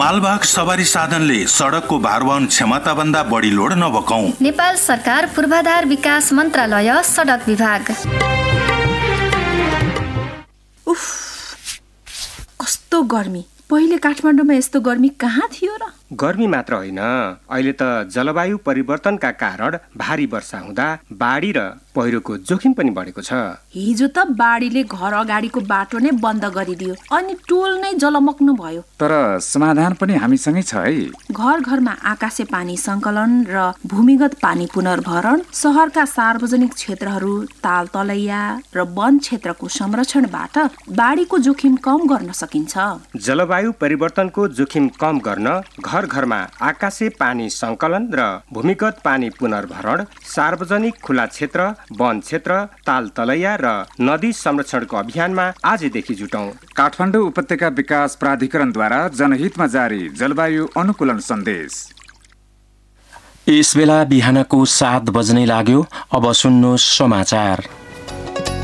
मालवाहक सवारी साधनले सडकको भारवहन क्षमता भन्दा बढी लोड नबोकौं। नेपाल सरकार पूर्वाधार विकास मन्त्रालय सडक विभाग। उफ, कस्तो गर्मी! पहिले काठमाडौँमा यस्तो गर्मी कहाँ थियो र? गर्मी मात्र होइन, अहिले त जलवायु परिवर्तनका कारण भारी वर्षा हुँदा बाढी र पहिरोको जोखिम पनि बढेको छ। हिजो त बाढीले घर अगाडिको बाटो नै बन्द गरिदियो अनि टोल नै जलमग्न भयो। तर समाधान पनि हामीसँगै छ है। घर घरमा आकाशे पानी संकलन र भूमिगत पानी पुनर्भरण, शहरका सार्वजनिक क्षेत्रहरू, ताल तलैया र वन क्षेत्रको संरक्षणबाट बाढीको जोखिम कम गर्न सकिन्छ। जलवायु परिवर्तनको जोखिम कम गर्न घर घरमा आकाशे पानी संकलन र भूमिगत पानी पुनर्भरण, सार्वजनिक खुला क्षेत्र, वन क्षेत्र, ताल तलैया र नदी संरक्षणको अभियानमा आजदेखि जुटौं। काठमाडौँ उपत्यका विकास प्राधिकरणद्वारा जनहितमा जारी जलवायु अनुकूलन सन्देश। यस बेला बिहानको 7 बज्नै लाग्यो। अब सुन्नुहोस् समाचार।